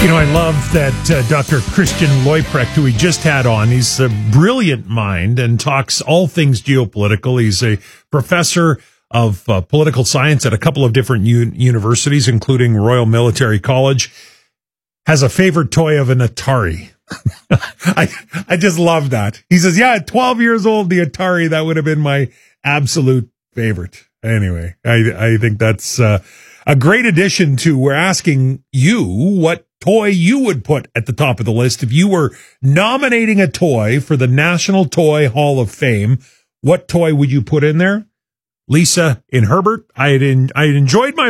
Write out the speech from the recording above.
You know, I love that Dr. Christian Leuprecht, who we just had on, he's a brilliant mind and talks all things geopolitical. He's a professor of political science at a couple of different universities, including Royal Military College. Has a favorite toy of an Atari. I just love that. He says, yeah, at 12 years old, the Atari, that would have been my absolute favorite. Anyway, I think that's a great addition to, we're asking you what toy you would put at the top of the list. If you were nominating a toy for the National Toy Hall of Fame, what toy would you put in there? Lisa in Herbert, I had enjoyed my